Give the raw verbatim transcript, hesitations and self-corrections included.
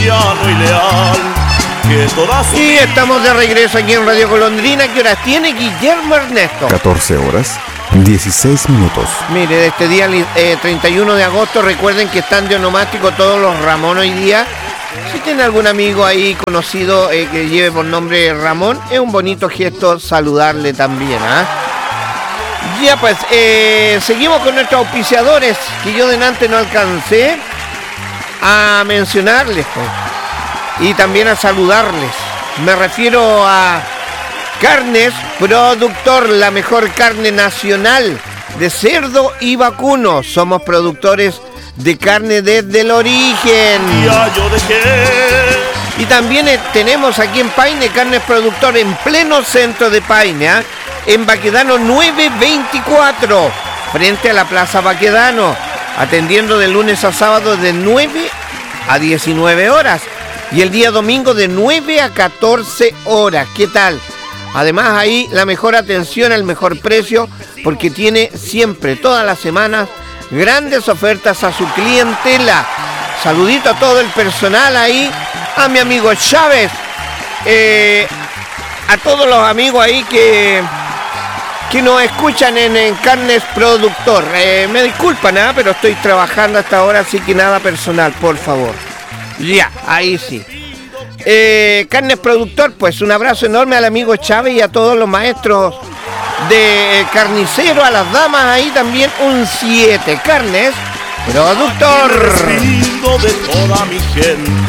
cristiano y leal. Que toda su Y estamos de regreso aquí en Radio Golondrina. ¿Qué horas tiene Guillermo Ernesto? catorce horas, dieciséis minutos. Mire, de este día eh, treinta y uno de agosto, recuerden que están de onomástico todos los Ramón hoy día. Si tiene algún amigo ahí conocido eh, que lleve por nombre Ramón, es un bonito gesto saludarle también, ¿ah? Ya pues, eh, seguimos con nuestros auspiciadores, que yo delante no alcancé a mencionarles, pues, y también a saludarles. Me refiero a Carnes Productor, la mejor carne nacional de cerdo y vacuno. Somos productores de carne desde el origen. día yo dejé. Y también eh, tenemos aquí en Paine Carnes Productor en pleno centro de Paine, ¿eh? En Baquedano nueve veinticuatro, frente a la Plaza Baquedano, atendiendo de lunes a sábado de nueve a diecinueve horas y el día domingo de nueve a catorce horas. ¿Qué tal? Además ahí la mejor atención al mejor precio, porque tiene siempre, todas las semanas, grandes ofertas a su clientela. Saludito a todo el personal ahí, a mi amigo Chávez, eh, a todos los amigos ahí que, que nos escuchan en, en Carnes Productor. Eh, me disculpan, ¿eh? Pero estoy trabajando hasta ahora, así que nada personal, por favor. Ya, ahí sí. Eh, Carnes Productor, pues un abrazo enorme al amigo Chávez y a todos los maestros de eh, carnicero, a las damas ahí también un siete. Carnes Productor. De toda mi gente.